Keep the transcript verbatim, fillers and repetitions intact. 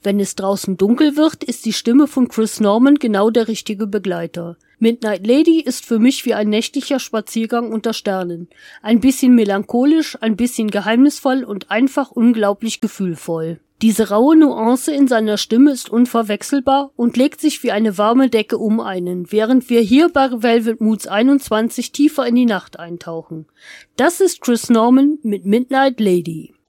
Wenn es draußen dunkel wird, ist die Stimme von Chris Norman genau der richtige Begleiter. Midnight Lady ist für mich wie ein nächtlicher Spaziergang unter Sternen. Ein bisschen melancholisch, ein bisschen geheimnisvoll und einfach unglaublich gefühlvoll. Diese raue Nuance in seiner Stimme ist unverwechselbar und legt sich wie eine warme Decke um einen, während wir hier bei Velvet Moods einundzwanzig tiefer in die Nacht eintauchen. Das ist Chris Norman mit Midnight Lady.